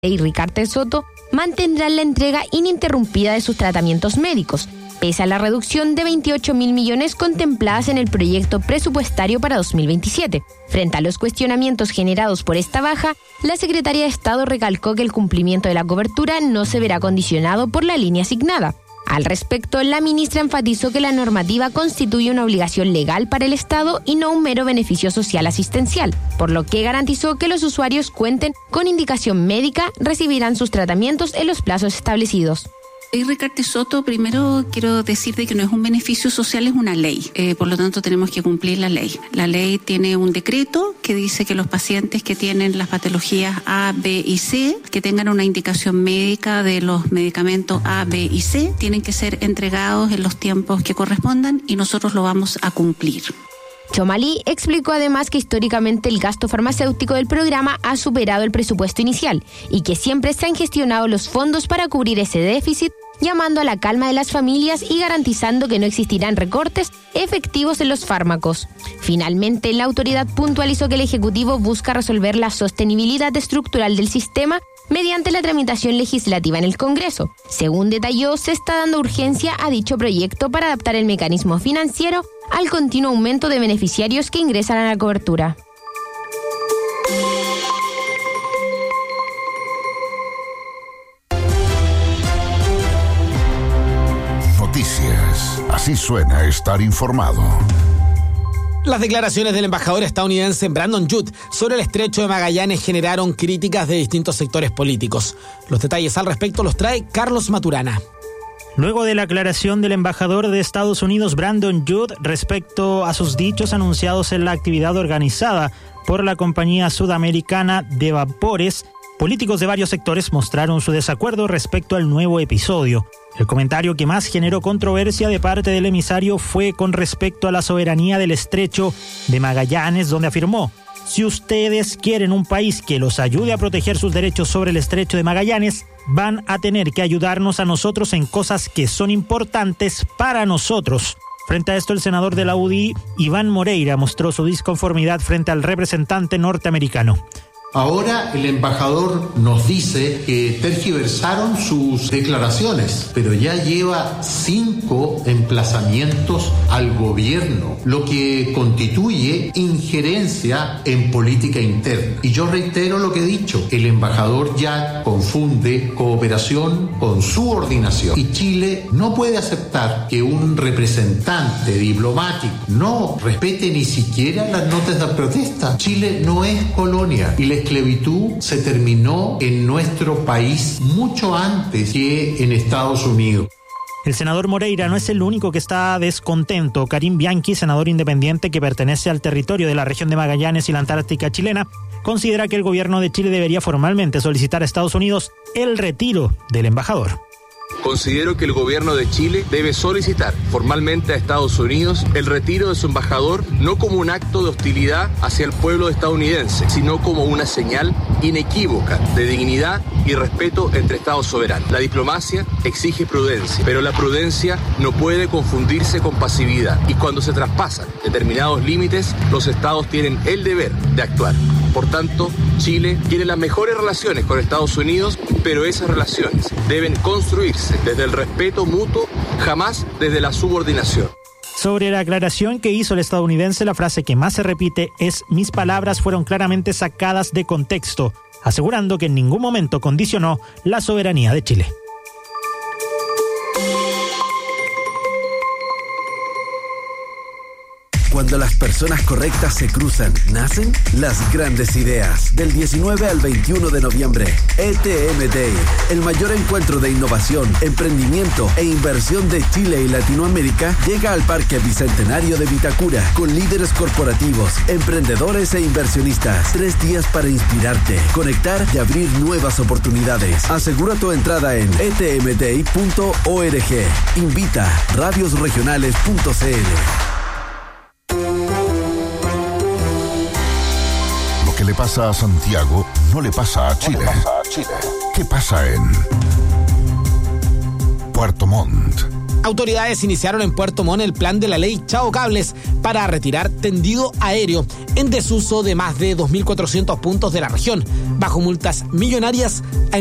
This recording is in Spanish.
y Ricardo Soto mantendrán la entrega ininterrumpida de sus tratamientos médicos, pese a la reducción de 28.000 millones contempladas en el proyecto presupuestario para 2027. Frente a los cuestionamientos generados por esta baja, la Secretaría de Estado recalcó que el cumplimiento de la cobertura no se verá condicionado por la línea asignada. Al respecto, la ministra enfatizó que la normativa constituye una obligación legal para el Estado y no un mero beneficio social asistencial, por lo que garantizó que los usuarios cuenten con indicación médica recibirán sus tratamientos en los plazos establecidos. Y Ricardo Soto, primero quiero decirte que no es un beneficio social, es una ley. Por lo tanto, tenemos que cumplir la ley. La ley tiene un decreto que dice que los pacientes que tienen las patologías A, B y C, que tengan una indicación médica de los medicamentos A, B y C, tienen que ser entregados en los tiempos que correspondan y nosotros lo vamos a cumplir. Txomalí explicó además que históricamente el gasto farmacéutico del programa ha superado el presupuesto inicial y que siempre se han gestionado los fondos para cubrir ese déficit, llamando a la calma de las familias y garantizando que no existirán recortes efectivos en los fármacos. Finalmente, la autoridad puntualizó que el Ejecutivo busca resolver la sostenibilidad estructural del sistema mediante la tramitación legislativa en el Congreso. Según detalló, se está dando urgencia a dicho proyecto para adaptar el mecanismo financiero al continuo aumento de beneficiarios que ingresan a la cobertura. Noticias. Así suena estar informado. Las declaraciones del embajador estadounidense Brandon Judd sobre el estrecho de Magallanes generaron críticas de distintos sectores políticos. Los detalles al respecto los trae Carlos Maturana. Luego de la aclaración del embajador de Estados Unidos Brandon Judd respecto a sus dichos anunciados en la actividad organizada por la compañía sudamericana de vapores, políticos de varios sectores mostraron su desacuerdo respecto al nuevo episodio. El comentario que más generó controversia de parte del emisario fue con respecto a la soberanía del estrecho de Magallanes, donde afirmó: si ustedes quieren un país que los ayude a proteger sus derechos sobre el estrecho de Magallanes, van a tener que ayudarnos a nosotros en cosas que son importantes para nosotros. Frente a esto, el senador de la UDI, Iván Moreira, mostró su disconformidad frente al representante norteamericano. Ahora el embajador nos dice que tergiversaron sus declaraciones, pero ya lleva 5 emplazamientos al gobierno, lo que constituye injerencia en política interna. Y yo reitero lo que he dicho, el embajador ya confunde cooperación con subordinación. Y Chile no puede aceptar que un representante diplomático no respete ni siquiera las notas de protesta. Chile no es colonia y la esclavitud se terminó en nuestro país mucho antes que en Estados Unidos. El senador Moreira no es el único que está descontento. Karim Bianchi, senador independiente que pertenece al territorio de la región de Magallanes y la Antártica chilena, considera que el gobierno de Chile debería formalmente solicitar a Estados Unidos el retiro del embajador. Considero que el gobierno de Chile debe solicitar formalmente a Estados Unidos el retiro de su embajador, no como un acto de hostilidad hacia el pueblo estadounidense, sino como una señal inequívoca de dignidad y respeto entre Estados soberanos. La diplomacia exige prudencia, pero la prudencia no puede confundirse con pasividad. Y cuando se traspasan determinados límites, los Estados tienen el deber de actuar. Por tanto, Chile quiere las mejores relaciones con Estados Unidos, pero esas relaciones deben construirse desde el respeto mutuo, jamás desde la subordinación. Sobre la aclaración que hizo el estadounidense, la frase que más se repite es: mis palabras fueron claramente sacadas de contexto, asegurando que en ningún momento condicionó la soberanía de Chile. Cuando las personas correctas se cruzan, nacen las grandes ideas. Del 19 al 21 de noviembre, ETM Day, el mayor encuentro de innovación, emprendimiento e inversión de Chile y Latinoamérica, llega al Parque Bicentenario de Vitacura, con líderes corporativos, emprendedores e inversionistas. 3 días para inspirarte, conectar y abrir nuevas oportunidades. Asegura tu entrada en etmday.org. Invita radiosregionales.cl. ¿Qué le pasa a Santiago? No le pasa a Chile. ¿Qué pasa en Puerto Montt? Autoridades iniciaron en Puerto Montt el plan de la ley Chao Cables para retirar tendido aéreo en desuso de más de 2.400 puntos de la región, bajo multas millonarias a